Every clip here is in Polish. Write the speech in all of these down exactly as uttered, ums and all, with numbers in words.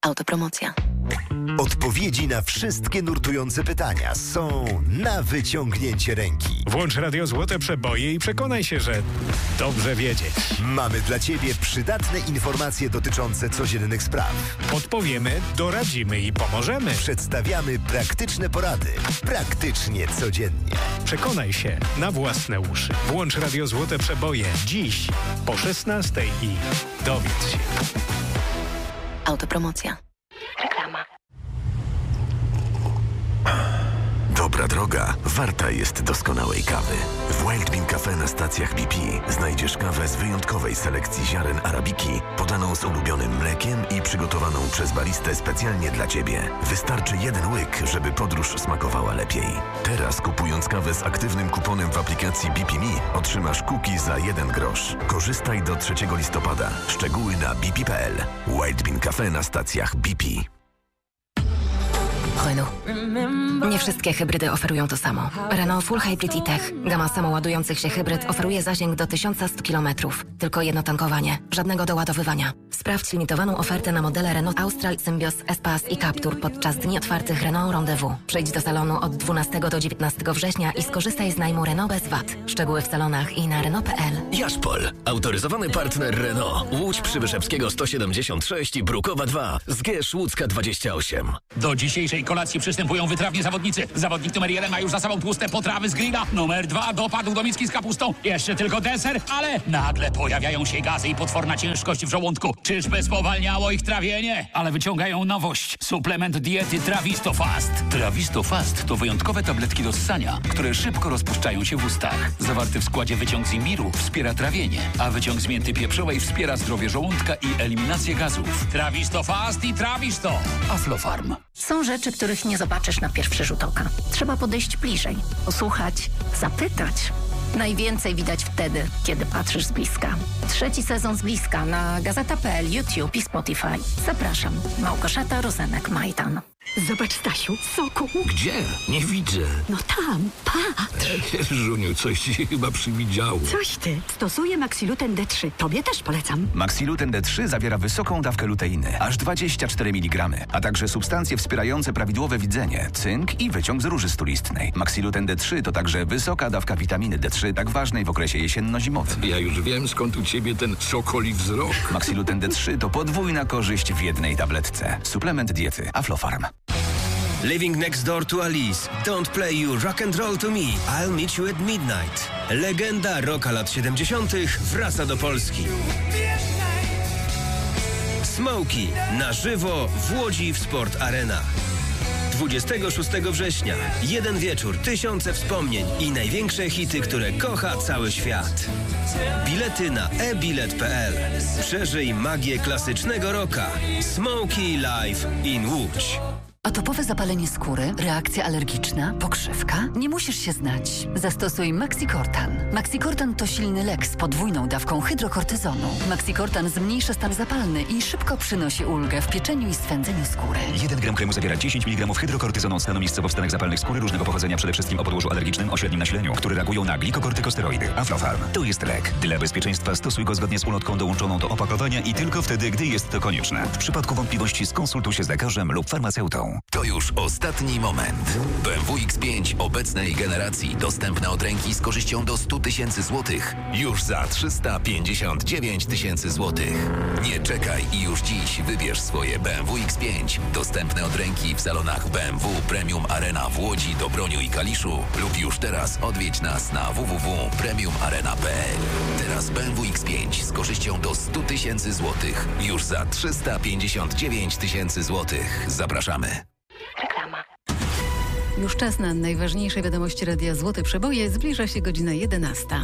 Autopromocja. Odpowiedzi na wszystkie nurtujące pytania są na wyciągnięcie ręki. Włącz Radio Złote Przeboje i przekonaj się, że dobrze wiedzieć. Mamy dla Ciebie przydatne informacje dotyczące codziennych spraw. Podpowiemy, doradzimy i pomożemy. Przedstawiamy praktyczne porady. Praktycznie codziennie. Przekonaj się na własne uszy. Włącz Radio Złote Przeboje dziś po szesnastej i dowiedz się. Autopromocja. Reklama. Dobra droga warta jest doskonałej kawy. W Wild Bean Cafe na stacjach B P znajdziesz kawę z wyjątkowej selekcji ziaren arabiki, podaną z ulubionym mlekiem i przygotowaną przez baristę specjalnie dla Ciebie. Wystarczy jeden łyk, żeby podróż smakowała lepiej. Teraz kupując kawę z aktywnym kuponem w aplikacji B P Me otrzymasz cookie za jeden grosz. Korzystaj do trzeciego listopada. Szczegóły na b p kropka p l. Wild Bean Cafe na stacjach B P. Renault. Nie wszystkie hybrydy oferują to samo. Renault Full Hybrid e-Tech, gama samoładujących się hybryd, oferuje zasięg do tysiąc sto kilometrów. Tylko jedno tankowanie, żadnego doładowywania. Sprawdź limitowaną ofertę na modele Renault Austral, Symbios, Espace i Captur podczas dni otwartych Renault Rendezvous. Przyjdź do salonu od dwunastego do dziewiętnastego września i skorzystaj z najmu Renault bez V A T. Szczegóły w salonach i na Renault kropka p l. Jaszpol, autoryzowany partner Renault. Łódź Przybyszewskiego sto siedemdziesiąt sześć i Brukowa dwa. Zgierz Łódzka dwadzieścia osiem. Do dzisiejszej kolacji przystępują wytrawni zawodnicy. Zawodnik numer jeden ma już za sobą tłuste potrawy z grilla. Numer dwa dopadł do miski z kapustą. Jeszcze tylko deser, ale nagle pojawiają się gazy i potworna ciężkość w żołądku. Czyżby spowalniało ich trawienie? Ale wyciągają nowość. Suplement diety Trawisto Fast. Trawisto Fast to wyjątkowe tabletki do ssania, które szybko rozpuszczają się w ustach. Zawarty w składzie wyciąg z imbiru wspiera trawienie, a wyciąg z mięty pieprzowej wspiera zdrowie żołądka i eliminację gazów. Trawisto Fast i Trawisto. Aflofarm. Są rzeczy, których nie zobaczysz na pierwszy rzut oka. Trzeba podejść bliżej, posłuchać, zapytać. Najwięcej widać wtedy, kiedy patrzysz z bliska. Trzeci sezon z bliska na Gazeta kropka p l, YouTube i Spotify. Zapraszam. Małgorzata Rozenek-Majdan. Zobacz, Stasiu, soku. Gdzie? Nie widzę. No tam, patrz. Żuniu, coś ci się chyba przywidziało. Coś ty. Stosuję Maxiluten D trzy. Tobie też polecam. Maxiluten D trzy zawiera wysoką dawkę luteiny, aż dwadzieścia cztery miligramy, a także substancje wspierające prawidłowe widzenie, cynk i wyciąg z róży stulistnej. Maxiluten D trzy to także wysoka dawka witaminy D trzy, tak ważnej w okresie jesienno-zimowym. Ja już wiem, skąd u ciebie ten sokoli wzrok. Maxiluten D trzy to podwójna korzyść w jednej tabletce. Suplement diety Aflofarm. Living next door to Alice. Don't play you rock and roll to me. I'll meet you at midnight. Legenda rocka lat siedemdziesiątych wraca do Polski. Smokey na żywo w Łodzi w Sport Arena. dwudziestego szóstego września. Jeden wieczór, tysiące wspomnień i największe hity, które kocha cały świat. Bilety na e bilet kropka p l. Przeżyj magię klasycznego rocka. Smokey Live in Łódź. Atopowe zapalenie skóry, reakcja alergiczna, pokrzywka? Nie musisz się znać. Zastosuj Maxicortan. Maxicortan to silny lek z podwójną dawką hydrokortyzonu. Maxicortan zmniejsza stan zapalny i szybko przynosi ulgę w pieczeniu i swędzeniu skóry. jeden gram kremu zawiera dziesięć miligramów hydrokortyzonu stanowiskowo w stanach zapalnych skóry różnego pochodzenia, przede wszystkim o podłożu alergicznym o średnim nasileniu, które reagują na glikokortykosteroidy. Aflofarm. To jest lek. Dla bezpieczeństwa stosuj go zgodnie z ulotką dołączoną do opakowania i tylko wtedy, gdy jest to konieczne. W przypadku wątpliwości skonsultuj się z lekarzem lub farmaceutą. To już ostatni moment. B M W X pięć obecnej generacji dostępne od ręki z korzyścią do sto tysięcy złotych. Już za trzysta pięćdziesiąt dziewięć tysięcy złotych. Nie czekaj i już dziś wybierz swoje B M W X pięć. Dostępne od ręki w salonach B M W Premium Arena w Łodzi, Dobroniu i Kaliszu lub już teraz odwiedź nas na w w w kropka premium arena kropka p l. Teraz B M W X pięć z korzyścią do sto tysięcy złotych. Już za trzysta pięćdziesiąt dziewięć tysięcy złotych. Zapraszamy. Reklama. Już czas na najważniejsze wiadomości Radia Złote Przeboje. Zbliża się godzina jedenasta.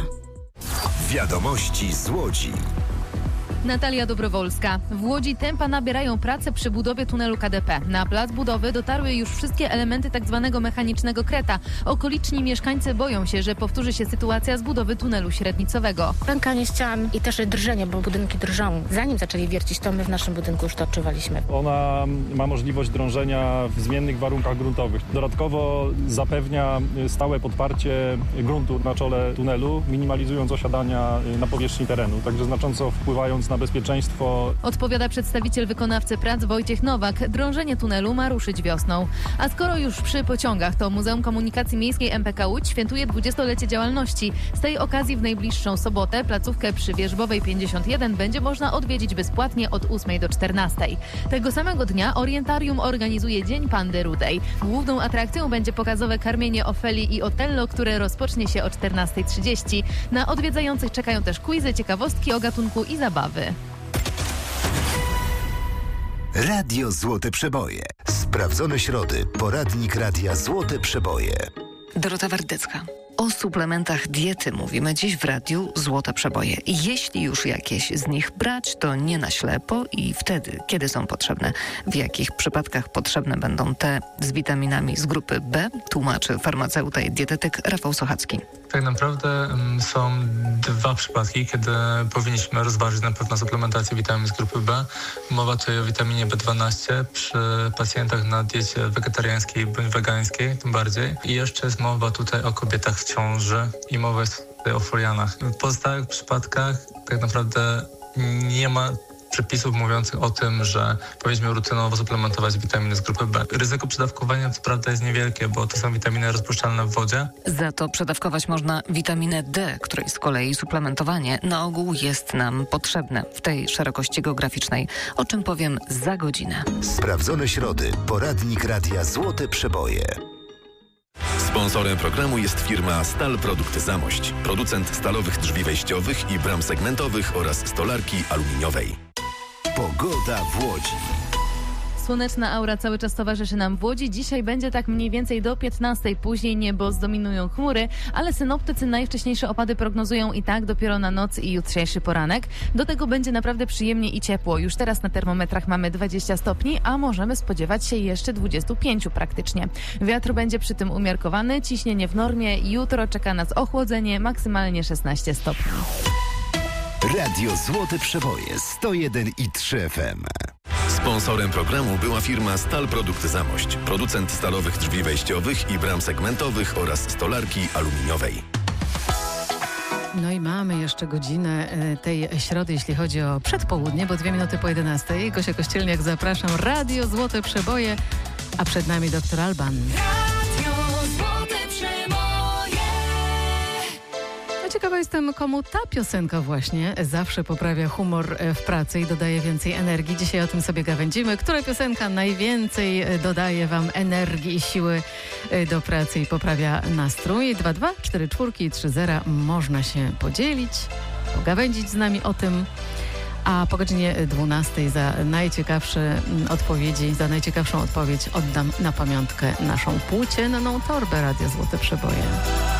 Wiadomości z Łodzi. Natalia Dobrowolska. W Łodzi tempa nabierają prace przy budowie tunelu K D P. Na plac budowy dotarły już wszystkie elementy tzw. mechanicznego kreta. Okoliczni mieszkańcy boją się, że powtórzy się sytuacja z budowy tunelu średnicowego. Pękanie ścian i też drżenie, bo budynki drżą. Zanim zaczęli wiercić, to my w naszym budynku już to odczuwaliśmy. Ona ma możliwość drążenia w zmiennych warunkach gruntowych. Dodatkowo zapewnia stałe podparcie gruntu na czole tunelu, minimalizując osiadania na powierzchni terenu, także znacząco wpływając na bezpieczeństwo. Odpowiada przedstawiciel wykonawcy prac Wojciech Nowak. Drążenie tunelu ma ruszyć wiosną. A skoro już przy pociągach, to Muzeum Komunikacji Miejskiej M P K Łódź świętuje dwudziestolecie działalności. Z tej okazji w najbliższą sobotę placówkę przy Wierzbowej pięćdziesiąt jeden będzie można odwiedzić bezpłatnie od ósmej do czternastej. Tego samego dnia Orientarium organizuje Dzień Pandy Rudej. Główną atrakcją będzie pokazowe karmienie Ofelii i Otello, które rozpocznie się o czternastej trzydzieści. Na odwiedzających czekają też quizy, ciekawostki o gatunku i zabawy. Radio Złote Przeboje. Sprawdzone środy. Poradnik Radia Złote Przeboje. Dorota Wardecka. O suplementach diety mówimy dziś w Radiu Złote Przeboje. Jeśli już jakieś z nich brać, to nie na ślepo i wtedy, kiedy są potrzebne. W jakich przypadkach potrzebne będą te z witaminami z grupy B, tłumaczy farmaceuta i dietetyk Rafał Sochacki. Tak naprawdę są dwa przypadki, kiedy powinniśmy rozważyć na pewno suplementację witamin z grupy B. Mowa tutaj o witaminie B dwanaście przy pacjentach na diecie wegetariańskiej bądź wegańskiej, tym bardziej. I jeszcze jest mowa tutaj o kobietach w ciąży i mowa jest tutaj o folianach. W pozostałych przypadkach tak naprawdę nie ma przepisów mówiących o tym, że powinniśmy rutynowo suplementować witaminy z grupy B. Ryzyko przedawkowania co prawda jest niewielkie, bo to są witaminy rozpuszczalne w wodzie. Za to przedawkować można witaminę D, której z kolei suplementowanie na ogół jest nam potrzebne w tej szerokości geograficznej, o czym powiem za godzinę. Sprawdzone środy. Poradnik Radia Złote Przeboje. Sponsorem programu jest firma Stal Produkty Zamość, producent stalowych drzwi wejściowych i bram segmentowych oraz stolarki aluminiowej. Pogoda w Łodzi. Słoneczna aura cały czas towarzyszy nam w Łodzi. Dzisiaj będzie tak mniej więcej do piętnastej. Później niebo zdominują chmury, ale synoptycy najwcześniejsze opady prognozują i tak dopiero na noc i jutrzejszy poranek. Do tego będzie naprawdę przyjemnie i ciepło. Już teraz na termometrach mamy dwadzieścia stopni, a możemy spodziewać się jeszcze dwudziestu pięciu praktycznie. Wiatr będzie przy tym umiarkowany, ciśnienie w normie. Jutro czeka nas ochłodzenie, maksymalnie szesnaście stopni. Radio Złote Przeboje sto jeden i trzy F M. Sponsorem programu była firma Stal Produkty Zamość, producent stalowych drzwi wejściowych i bram segmentowych oraz stolarki aluminiowej. No i mamy jeszcze godzinę tej środy, jeśli chodzi o przedpołudnie, bo dwie minuty po jedenastej. Gosia Kościelniak, zapraszam. Radio Złote Przeboje, a przed nami doktor Alban. Radio Złote Przeboje. Ciekawa jestem, komu ta piosenka właśnie zawsze poprawia humor w pracy i dodaje więcej energii. Dzisiaj o tym sobie gawędzimy. Która piosenka najwięcej dodaje wam energii i siły do pracy i poprawia nastrój? dwa dwa cztery cztery trzy zero można się podzielić, pogawędzić z nami o tym. A po godzinie dwunastej za najciekawsze odpowiedzi, za najciekawszą odpowiedź oddam na pamiątkę naszą płócienną torbę Radia Złote Przeboje.